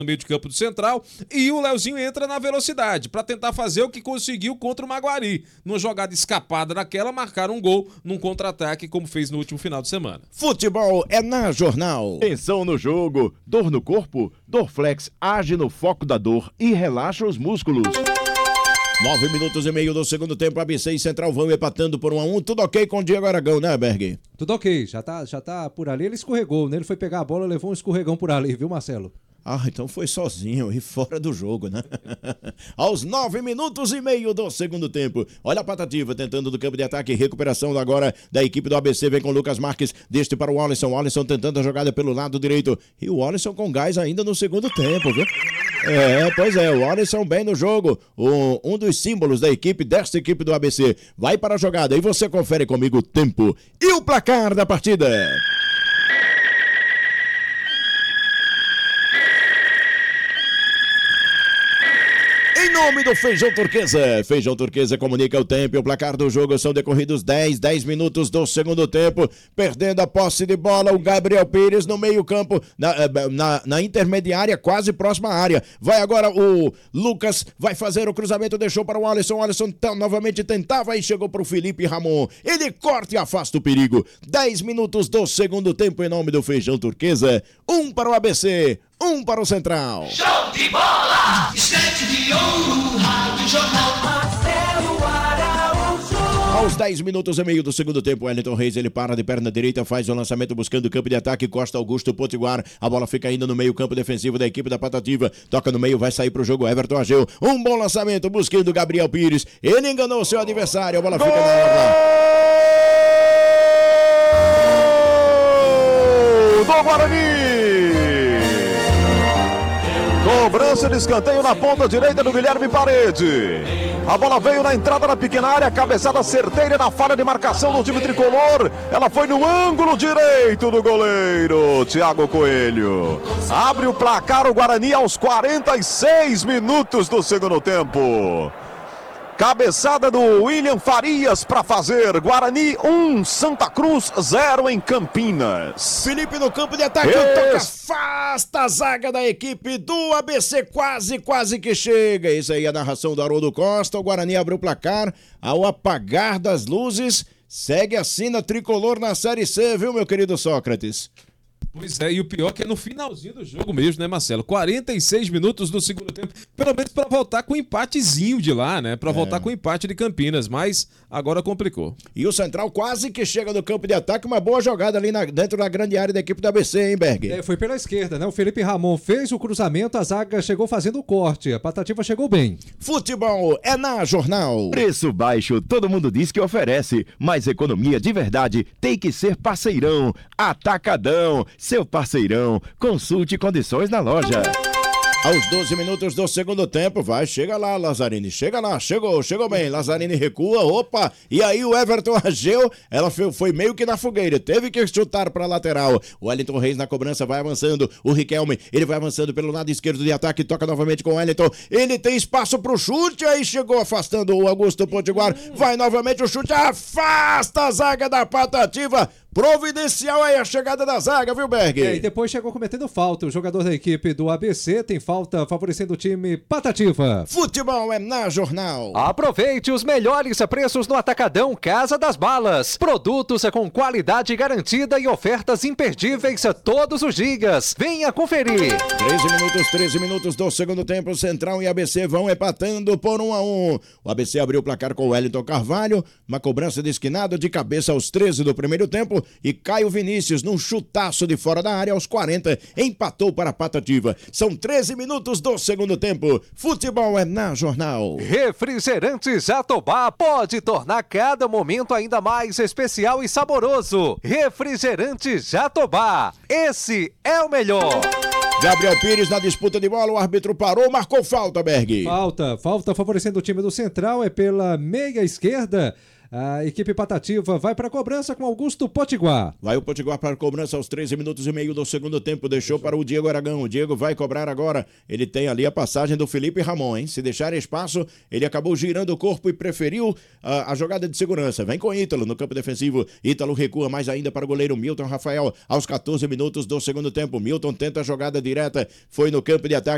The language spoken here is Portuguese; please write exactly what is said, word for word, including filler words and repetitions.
no meio de campo do Central, e o Leozinho entra na velocidade para tentar fazer o que conseguiu contra o Maguari. Numa jogada escapada daquela, marcaram um gol num contra-ataque, como fez no último final de semana. Futebol é na Jornal. Tensão no jogo, dor no corpo, Dorflex age no foco da dor e relaxa os músculos. Nove minutos e meio do segundo tempo, A B C e Central vão empatando por um a um. Tudo ok com o Diego Aragão, né, Berg? Tudo ok, já tá, já tá por ali. Ele escorregou, né? Ele foi pegar a bola, levou um escorregão por ali, viu, Marcelo? Ah, então foi sozinho e fora do jogo, né? Aos nove minutos e meio do segundo tempo. Olha a Patativa tentando do campo de ataque. Recuperação agora da equipe do A B C. Vem com o Lucas Marques. Deste para o Alisson. O Alisson tentando a jogada pelo lado direito. E o Alisson com gás ainda no segundo tempo, viu? É, pois é. O Alisson bem no jogo. O, um dos símbolos da equipe, desta equipe do A B C. Vai para a jogada e você confere comigo o tempo e o placar da partida. Em nome do Feijão Turquesa. Feijão Turquesa comunica o tempo e o placar do jogo. São decorridos dez, dez minutos do segundo tempo. Perdendo a posse de bola, o Gabriel Pires no meio campo, na, na, na intermediária, quase próxima à área. Vai agora o Lucas, vai fazer o cruzamento, deixou para o Alisson. O Alisson tá, novamente tentava e chegou para o Felipe Ramon. Ele corta e afasta o perigo. dez minutos do segundo tempo em nome do Feijão Turquesa. Um para o A B C, um para o Central. Show de bola! Estante de ouro, Rádio Jornal Marcelo Araújo. Aos dez minutos e meio do segundo tempo, Wellington Reis, ele para de perna direita, faz o lançamento buscando o campo de ataque, Costa Augusto Potiguar, a bola fica ainda no meio campo defensivo da equipe da Patativa, toca no meio, vai sair pro jogo Everton Ageu, um bom lançamento buscando Gabriel Pires, ele enganou seu adversário, a bola fica na orla. Do Guarani! Cobrança de escanteio na ponta direita do Guilherme Parede. A bola veio na entrada da pequena área, cabeçada certeira na falha de marcação do time tricolor. Ela foi no ângulo direito do goleiro Thiago Coelho. Abre o placar o Guarani aos quarenta e seis minutos do segundo tempo. Cabeçada do William Farias para fazer Guarani um, Santa Cruz zero em Campinas. Felipe no campo de ataque, Esse... toca, afasta a zaga da equipe do A B C, quase, quase que chega. Isso aí é a narração do Haroldo Costa. O Guarani abriu o placar ao apagar das luzes. Segue assim na tricolor na Série C, viu, meu querido Sócrates? Pois é, e o pior é que é no finalzinho do jogo mesmo, né, Marcelo? quarenta e seis minutos do segundo tempo, pelo menos pra voltar com um empatezinho de lá, né? Pra é. voltar com o empate de Campinas, mas agora complicou. E o Central quase que chega no campo de ataque, uma boa jogada ali na, dentro da grande área da equipe da A B C, hein, Berg? É, foi pela esquerda, né? O Felipe Ramon fez o cruzamento, a zaga chegou fazendo o corte, a Patativa chegou bem. Futebol é na Jornal. Preço baixo, todo mundo diz que oferece, mas economia de verdade tem que ser parceirão. Atacadão, seu parceirão, consulte condições na loja. Aos doze minutos do segundo tempo, vai, chega lá, Lazzarini, chega lá, chegou, chegou bem, Lazzarini recua, opa, e aí o Everton Ageu, ela foi, foi meio que na fogueira, teve que chutar pra lateral, o Wellington Reis na cobrança vai avançando, o Riquelme, ele vai avançando pelo lado esquerdo de ataque, toca novamente com o Wellington, ele tem espaço pro chute, aí chegou afastando o Augusto Potiguar, vai novamente o chute, afasta a zaga da Patativa, providencial aí a chegada da zaga, viu, Berg? É, e depois chegou cometendo falta. O jogador da equipe do A B C tem falta favorecendo o time Patativa. Futebol é na Jornal. Aproveite os melhores preços no Atacadão Casa das Balas. Produtos com qualidade garantida e ofertas imperdíveis todos os dias. Venha conferir. treze minutos, treze minutos do segundo tempo. Central e A B C vão empatando por um a um. O A B C abriu o placar com o Wellington Carvalho. Uma cobrança de esquinado de cabeça aos treze do primeiro tempo. E Caio Vinícius, num chutaço de fora da área aos quarenta, empatou para a Patativa. São treze minutos do segundo tempo. Futebol é na Jornal. Refrigerante Jatobá pode tornar cada momento ainda mais especial e saboroso. Refrigerante Jatobá, esse é o melhor. Gabriel Pires na disputa de bola, o árbitro parou, marcou falta, Berg. Falta, falta favorecendo o time do Central, é pela meia esquerda. A equipe Patativa vai para a cobrança com Augusto Potiguar. Vai o Potiguar para a cobrança aos treze minutos e meio do segundo tempo. Deixou para o Diego Aragão. O Diego vai cobrar agora. Ele tem ali a passagem do Felipe Ramon, hein? Se deixar espaço, ele acabou girando o corpo e preferiu a, a jogada de segurança. Vem com Ítalo no campo defensivo. Ítalo recua mais ainda para o goleiro Milton Rafael. Aos quatorze minutos do segundo tempo, Milton tenta a jogada direta. Foi no campo de ataque.